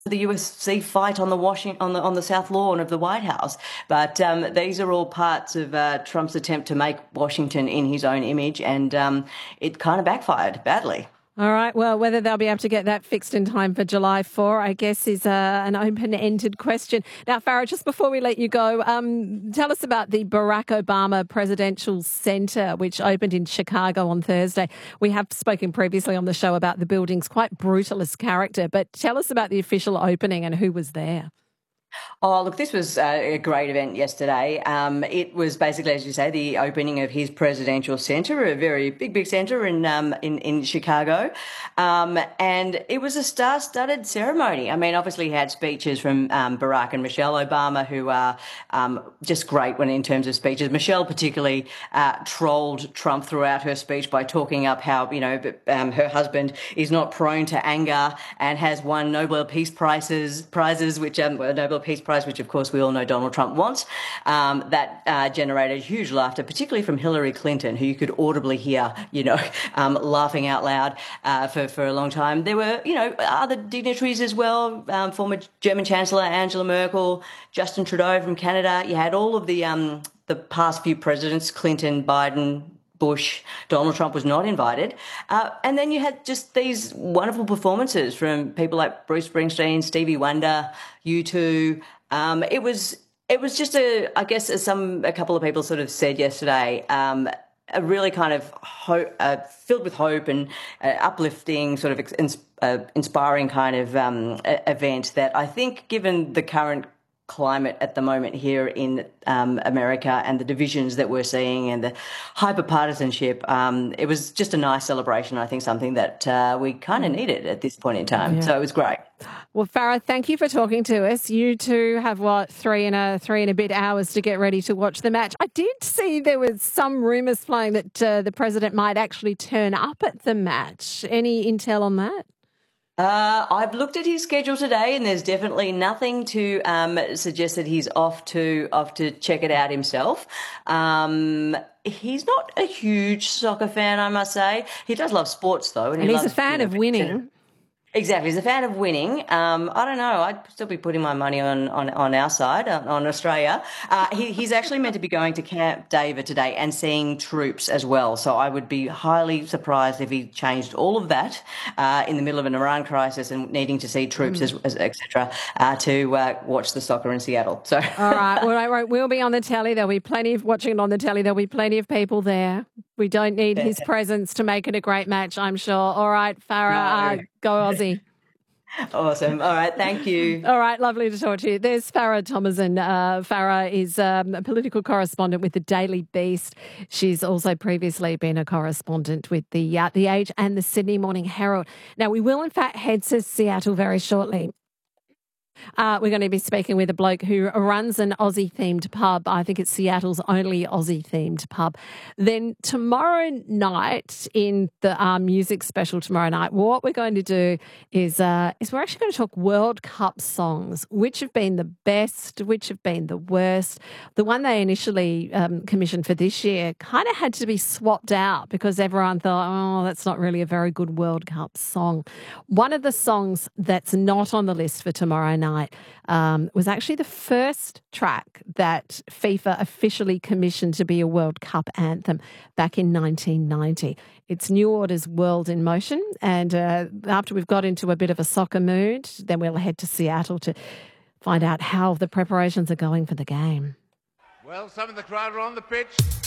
the UFC fight on the on the South Lawn of the White House. But these are all parts of Trump's attempt to make Washington in his own image, and it kind of backfired badly. All right. Well, whether they'll be able to get that fixed in time for July 4, I guess, is an open-ended question. Now, Farah, just before we let you go, tell us about the Barack Obama Presidential Center, which opened in Chicago on Thursday. We have spoken previously on the show about the building's quite brutalist character, but tell us about the official opening and who was there. Oh, look, this was a great event yesterday. It was basically, as you say, the opening of his presidential centre, a very big centre in Chicago. And it was a star-studded ceremony. I mean, obviously he had speeches from Barack and Michelle Obama, who are just great in terms of speeches. Michelle particularly trolled Trump throughout her speech by talking up how, her husband is not prone to anger and has won Nobel Peace prizes, which Nobel Peace Prize, which of course we all know Donald Trump wants. That generated huge laughter, particularly from Hillary Clinton, who you could audibly hear, laughing out loud for a long time. There were, other dignitaries as well, former German Chancellor Angela Merkel, Justin Trudeau from Canada. You had all of the past few presidents, Clinton, Biden, Bush. Donald Trump was not invited. And then you had just these wonderful performances from people like Bruce Springsteen, Stevie Wonder, U2. It was just a couple of people sort of said yesterday, a really kind of filled with hope and uplifting, sort of inspiring kind of event that I think, given the current climate at the moment here in America and the divisions that we're seeing and the hyper-partisanship, it was just a nice celebration. I think something that we kind of needed at this point in time. Yeah. So it was great. Well, Farah, thank you for talking to us. You two have, three and a bit hours to get ready to watch the match. I did see there was some rumours flying that the president might actually turn up at the match. Any intel on that? I've looked at his schedule today, and there's definitely nothing to suggest that he's off to check it out himself. He's not a huge soccer fan, I must say. He does love sports, though, and he's a fan of winning. Exactly. He's a fan of winning. I don't know. I'd still be putting my money on our side, on Australia. He's actually meant to be going to Camp David today and seeing troops as well. So I would be highly surprised if he changed all of that in the middle of an Iran crisis and needing to see troops, et cetera, to watch the soccer in Seattle. So all right. Well, we'll be on the telly. There'll be plenty of watching it on the telly. There'll be plenty of people there. We don't need his presence to make it a great match, I'm sure. All right, Farah, go Aussie. Awesome. All right, thank you. All right, lovely to talk to you. There's Farah Thomason. Farah is a political correspondent with the Daily Beast. She's also previously been a correspondent with the Age and the Sydney Morning Herald. Now, we will in fact head to Seattle very shortly. We're going to be speaking with a bloke who runs an Aussie-themed pub. I think it's Seattle's only Aussie-themed pub. Then tomorrow night, in the music special tomorrow night, what we're going to do is we're actually going to talk World Cup songs, which have been the best, which have been the worst. The one they initially commissioned for this year kind of had to be swapped out because everyone thought, oh, that's not really a very good World Cup song. One of the songs that's not on the list for tomorrow night was actually the first track that FIFA officially commissioned to be a World Cup anthem back in 1990. It's New Order's World in Motion. And after we've got into a bit of a soccer mood, then we'll head to Seattle to find out how the preparations are going for the game. Well, some of the crowd are on the pitch.